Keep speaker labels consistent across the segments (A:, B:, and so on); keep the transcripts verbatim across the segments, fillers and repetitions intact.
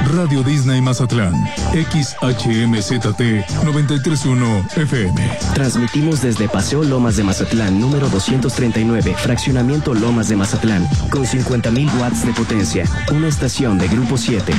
A: Radio Disney Mazatlán, X H M Z T noventa y tres punto uno F M.
B: Transmitimos desde Paseo Lomas de Mazatlán, número doscientos treinta y nueve, Fraccionamiento Lomas de Mazatlán, con cincuenta mil watts de potencia. Una estación de Grupo siete.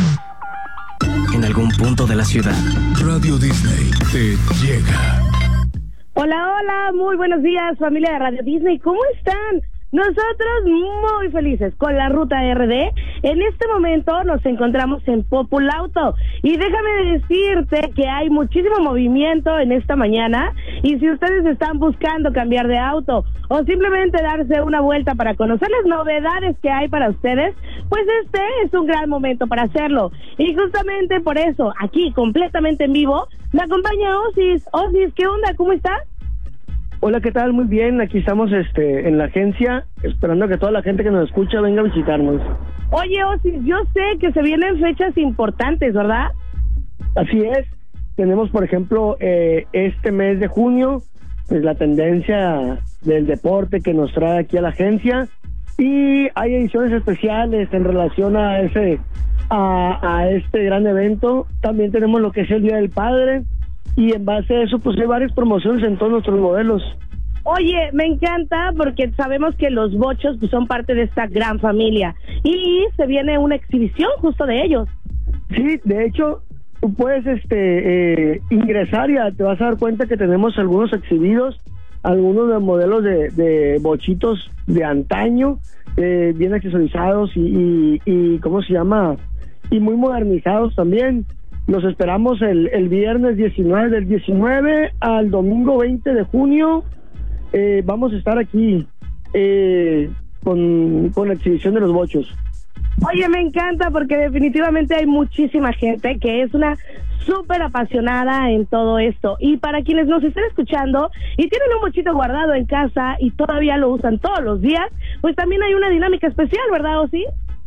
B: En algún punto de la ciudad,
A: Radio Disney te llega.
C: Hola, hola, muy buenos días, familia de Radio Disney, ¿cómo están? Nosotros muy felices con la ruta R D. En este momento nos encontramos en Populauto y déjame decirte que hay muchísimo movimiento en esta mañana, y si ustedes están buscando cambiar de auto o simplemente darse una vuelta para conocer las novedades que hay para ustedes, pues este es un gran momento para hacerlo. Y justamente por eso, aquí completamente en vivo, me acompaña Osis. Osis, ¿qué onda? ¿Cómo estás?
D: Hola, ¿qué tal? Muy bien, aquí estamos este, en la agencia, esperando que toda la gente que nos escucha venga a visitarnos.
C: Oye, Osis, yo sé que se vienen fechas importantes, ¿verdad?
D: Así es, tenemos por ejemplo eh, este mes de junio, pues la tendencia del deporte que nos trae aquí a la agencia, y hay ediciones especiales en relación a ese a, a este gran evento. También tenemos lo que es el Día del Padre, y en base a eso pues hay varias promociones en todos nuestros modelos.
C: Oye, me encanta porque sabemos que los bochos pues, son parte de esta gran familia, y se viene una exhibición justo de ellos.
D: Sí, de hecho tú puedes este eh, ingresar y te vas a dar cuenta que tenemos algunos exhibidos, algunos de modelos de, de bochitos de antaño, eh, bien accesorizados y, y, y ¿cómo se llama? Y muy modernizados también. Los esperamos el, el viernes diecinueve, del diecinueve al domingo veinte de junio. Eh, vamos a estar aquí eh, con, con la exhibición de los bochos.
C: Oye, me encanta porque definitivamente hay muchísima gente que es una súper apasionada en todo esto. Y para quienes nos estén escuchando y tienen un bochito guardado en casa y todavía lo usan todos los días, pues también hay una dinámica especial, ¿verdad, Osi?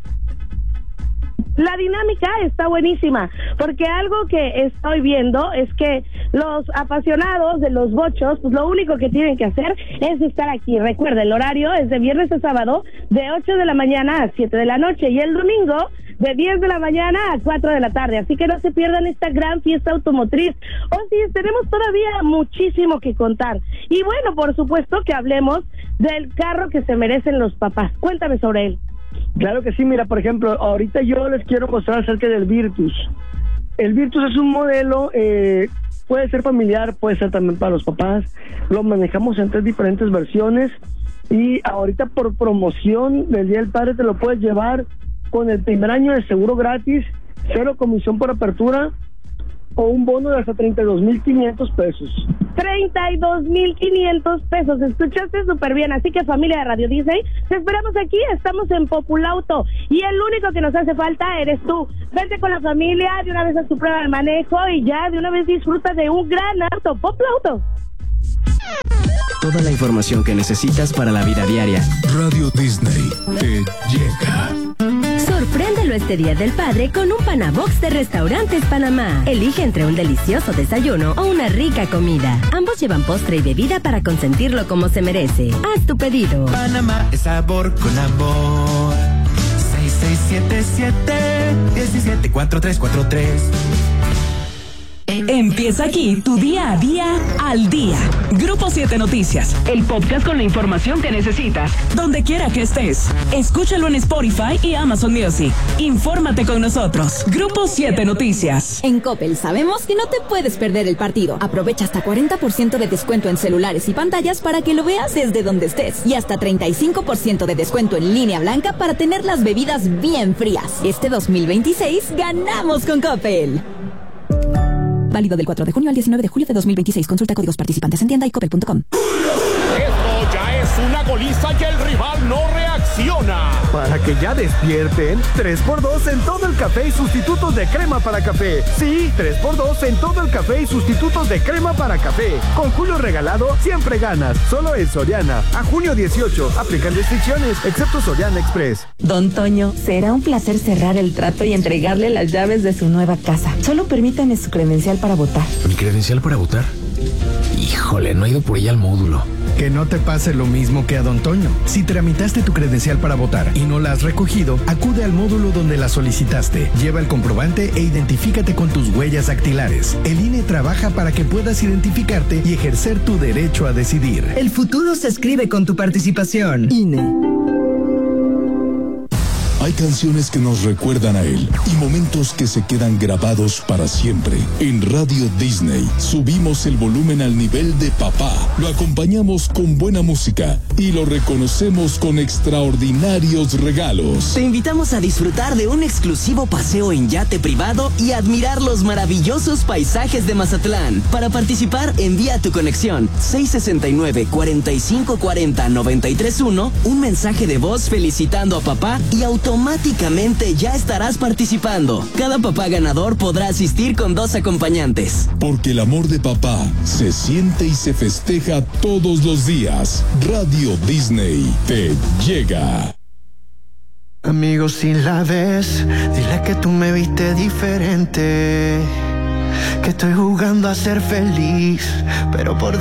C: La dinámica está buenísima, porque algo que estoy viendo es que los apasionados de los bochos, pues lo único que tienen que hacer es estar aquí. Recuerda, el horario es de viernes a sábado, de ocho de la mañana a siete de la noche, y el domingo de diez de la mañana a cuatro de la tarde, así que no se pierdan esta gran fiesta automotriz. O sí, tenemos todavía muchísimo que contar. Y bueno, por supuesto que hablemos del carro que se merecen los papás. Cuéntame sobre él.
D: Claro que sí, mira, por ejemplo, ahorita yo les quiero mostrar acerca del Virtus. El Virtus es un modelo, eh, puede ser familiar, puede ser también para los papás. Lo manejamos en tres diferentes versiones, y ahorita por promoción del Día del Padre te lo puedes llevar con el primer año de seguro gratis, cero comisión por apertura, o un bono de hasta treinta y dos mil quinientos pesos.
C: treinta y dos mil quinientos pesos, escuchaste súper bien. Así que familia de Radio Disney, te esperamos aquí, estamos en Populauto, y el único que nos hace falta eres tú. Vente con la familia, de una vez a tu prueba de manejo, y ya de una vez disfruta de un gran auto. Populauto.
B: Toda la información que necesitas para la vida diaria.
A: Radio Disney te llega.
E: Sorpréndelo este Día del Padre con un Panabox de Restaurantes Panamá. Elige entre un delicioso desayuno o una rica comida. Ambos llevan postre y bebida para consentirlo como se merece. Haz tu pedido.
F: Panamá es sabor con amor. seis seis siete siete, uno siete cuatro tres cuatro tres.
G: Empieza aquí tu día a día al día. Grupo siete Noticias, el podcast con la información que necesitas, donde quiera que estés. Escúchalo en Spotify y Amazon Music. Infórmate con nosotros. Grupo siete Noticias.
H: En Coppel sabemos que no te puedes perder el partido. Aprovecha hasta cuarenta por ciento de descuento en celulares y pantallas para que lo veas desde donde estés. Y hasta treinta y cinco por ciento de descuento en línea blanca para tener las bebidas bien frías. Este dos mil veintiséis ganamos con Coppel. Válido del cuatro de junio al diecinueve de julio de dos mil veintiséis. Consulta códigos participantes en tienda y coppel punto com.
I: Esto ya es una goliza y el rival no reacciona.
J: Para que ya despierten, tres por dos en todo el café y sustitutos de crema para café. Sí, tres por dos en todo el café y sustitutos de crema para café. Con julio regalado, siempre ganas. Solo en Soriana. A junio dieciocho. Aplican restricciones, excepto Soriana Express.
K: Don Toño, será un placer cerrar el trato y entregarle las llaves de su nueva casa. Solo permítame su credencial para votar.
L: ¿Mi credencial para votar? Híjole, no he ido por ella al módulo.
J: Que no te pase lo mismo que a don Toño. Si tramitaste tu credencial para votar y no la has recogido, acude al módulo donde la solicitaste. Lleva el comprobante e identifícate con tus huellas dactilares. El I N E trabaja para que puedas identificarte y ejercer tu derecho a decidir.
L: El futuro se escribe con tu participación. I N E.
A: Hay canciones que nos recuerdan a él y momentos que se quedan grabados para siempre. En Radio Disney subimos el volumen al nivel de papá, lo acompañamos con buena música y lo reconocemos con extraordinarios regalos.
M: Te invitamos a disfrutar de un exclusivo paseo en yate privado y admirar los maravillosos paisajes de Mazatlán. Para participar, envía tu conexión seis sesenta y nueve, cuarenta y cinco cuarenta, noventa y tres uno, un mensaje de voz felicitando a papá y automáticamente Automáticamente ya estarás participando. Cada papá ganador podrá asistir con dos acompañantes.
A: Porque el amor de papá se siente y se festeja todos los días. Radio Disney te llega.
N: Amigos, si la ves, dile que tú me viste diferente. Que estoy jugando a ser feliz, pero por